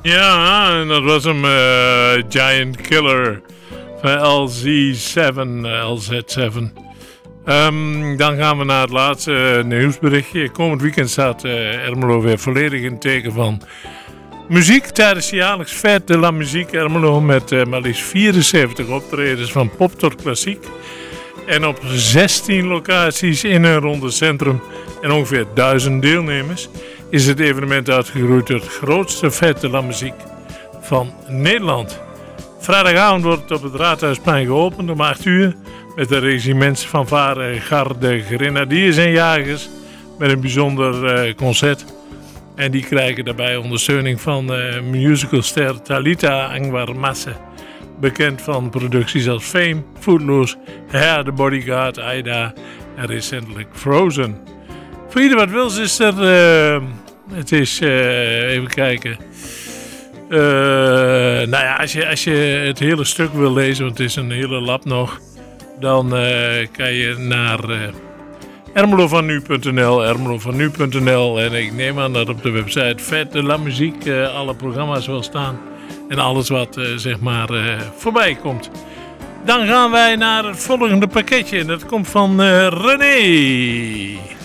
Ja, en dat was hem, Giant Killer van LZ7, LZ7. Dan gaan we naar het laatste nieuwsberichtje. Komend weekend staat Ermelo weer volledig in het teken van muziek tijdens de jaarlijks Fête de la Musique Ermelo met maar liefst 74 optredens van pop tot klassiek. En op 16 locaties in en rond het centrum en ongeveer 1000 deelnemers is het evenement uitgegroeid tot het grootste Fête de la Musique van Nederland. Vrijdagavond wordt het op het Raadhuisplein geopend om 8 uur met de regimentsfanfare Garde Grenadiers en Jagers met een bijzonder concert. En die krijgen daarbij ondersteuning van musicalster Talita Angwarmasse, bekend van producties als Fame, Footloose, Hair, The Bodyguard, Aida en recentelijk Frozen. Voor ieder wat wils is er, het is, even kijken, nou ja, als je het hele stuk wil lezen, want het is een hele lap nog, dan kan je naar ermelovanu.nl en ik neem aan dat op de website Fête de la Musique alle programma's wel staan en alles wat zeg maar voorbij komt. Dan gaan wij naar het volgende pakketje en dat komt van René.